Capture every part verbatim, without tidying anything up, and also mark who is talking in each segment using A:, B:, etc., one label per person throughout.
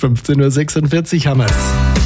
A: fünfzehn Uhr sechsundvierzig haben wir's.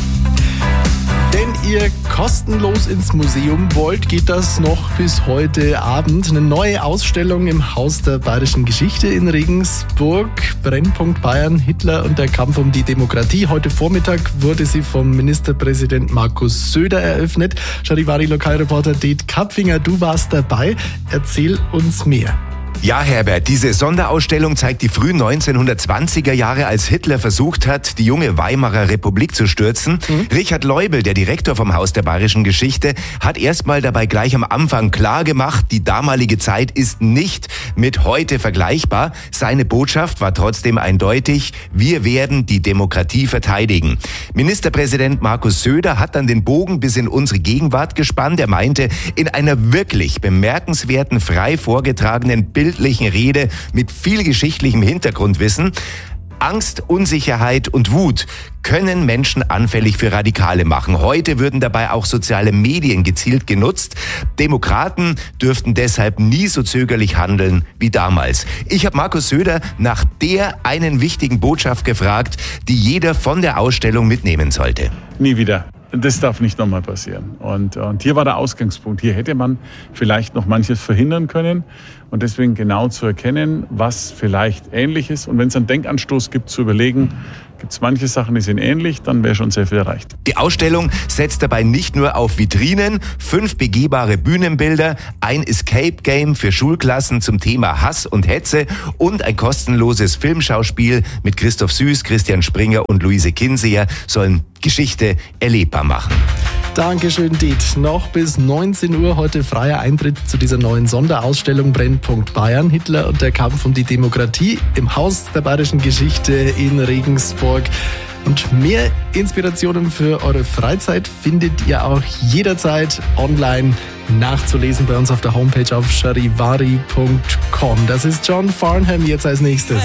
A: Wenn ihr kostenlos ins Museum wollt, geht das noch bis heute Abend. Eine neue Ausstellung im Haus der Bayerischen Geschichte in Regensburg. Brennpunkt Bayern, Hitler und der Kampf um die Demokratie. Heute Vormittag wurde sie vom Ministerpräsident Markus Söder eröffnet. Charivari-Lokalreporter Det Kapfinger, du warst dabei. Erzähl uns mehr.
B: Ja, Herbert, diese Sonderausstellung zeigt die frühen neunzehnhundertzwanziger Jahre, als Hitler versucht hat, die junge Weimarer Republik zu stürzen. Mhm. Richard Leubel, der Direktor vom Haus der Bayerischen Geschichte, hat erstmal dabei gleich am Anfang klar gemacht, die damalige Zeit ist nicht mit heute vergleichbar. Seine Botschaft war trotzdem eindeutig: Wir werden die Demokratie verteidigen. Ministerpräsident Markus Söder hat dann den Bogen bis in unsere Gegenwart gespannt. Er meinte, in einer wirklich bemerkenswerten, frei vorgetragenen Bild bildlichen Rede mit viel geschichtlichem Hintergrundwissen: Angst, Unsicherheit und Wut können Menschen anfällig für Radikale machen. Heute würden dabei auch soziale Medien gezielt genutzt. Demokraten dürften deshalb nie so zögerlich handeln wie damals. Ich habe Markus Söder nach der einen wichtigen Botschaft gefragt, die jeder von der Ausstellung mitnehmen sollte.
C: Nie wieder. Das darf nicht nochmal passieren. Und, und hier war der Ausgangspunkt. Hier hätte man vielleicht noch manches verhindern können. Und deswegen genau zu erkennen, was vielleicht ähnlich ist. Und wenn es einen Denkanstoß gibt, zu überlegen, gibt es manche Sachen, die sind ähnlich, dann wäre schon sehr viel erreicht.
B: Die Ausstellung setzt dabei nicht nur auf Vitrinen, fünf begehbare Bühnenbilder, ein Escape-Game für Schulklassen zum Thema Hass und Hetze und ein kostenloses Filmschauspiel mit Christoph Süß, Christian Springer und Luise Kinseher sollen Geschichte erlebbar machen.
A: Dankeschön, Det. Noch bis neunzehn Uhr heute freier Eintritt zu dieser neuen Sonderausstellung Brennpunkt Bayern, Hitler und der Kampf um die Demokratie im Haus der Bayerischen Geschichte in Regensburg. Und mehr Inspirationen für eure Freizeit findet ihr auch jederzeit online nachzulesen bei uns auf der Homepage auf charivari punkt com. Das ist John Farnham jetzt als nächstes.